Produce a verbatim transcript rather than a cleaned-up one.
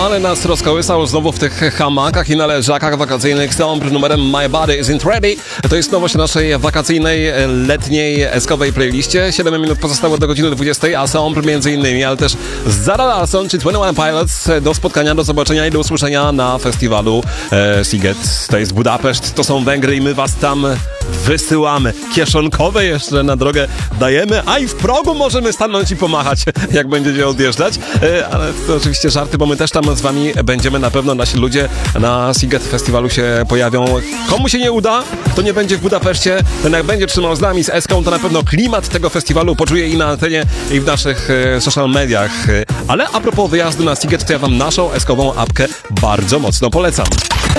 ale nas rozkołysał znowu w tych hamakach i na leżakach wakacyjnych z numerem My Body Isn't Ready. To jest nowość naszej wakacyjnej, letniej, eskowej playliście. siedem minut pozostało do godziny dwudziestej, a sample między innymi, ale też Zara Larsson czy dwadzieścia jeden Pilots. Do spotkania, do zobaczenia i do usłyszenia na festiwalu e, Sziget. To jest Budapeszt, to są Węgry i my was tam wysyłamy. Kieszonkowe jeszcze na drogę dajemy, a i w progu możemy stanąć i pomachać, jak będziecie odjeżdżać. E, ale to oczywiście żarty, bo my też tam z wami będziemy. Na pewno nasi ludzie na Sziget Festiwalu się pojawią. Komu się nie uda, to nie będzie w Budapeszcie. Ten jak będzie trzymał z nami, z Eską, to na pewno klimat tego festiwalu poczuje i na antenie, i w naszych e, social mediach. Ale a propos wyjazdu na Sziget, to ja wam naszą eskową apkę bardzo mocno polecam.